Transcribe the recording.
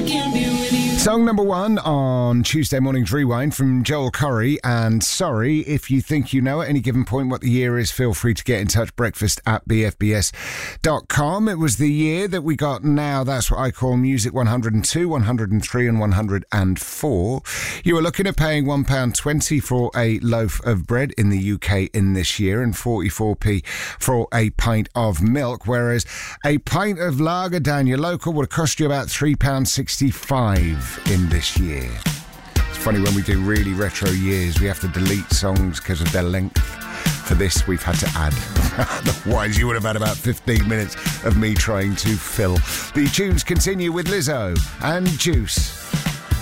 Song number one on Tuesday Morning's Rewind from Joel Corry and Sorry. If you think you know at any given point what the year is, feel free to get in touch, breakfast@bfbs.com. It was the year that we got Now That's What I Call Music 102, 103 and 104. You were looking at paying £1.20 for a loaf of bread in the UK in this year and 44p for a pint of milk, whereas a pint of lager down your local would cost you about £3.65 in this year. It's funny when we do really retro years, we have to delete songs because of their length. For this, we've had to add. Otherwise, you would have had about 15 minutes of me trying to fill. The tunes continue with Lizzo and Juice.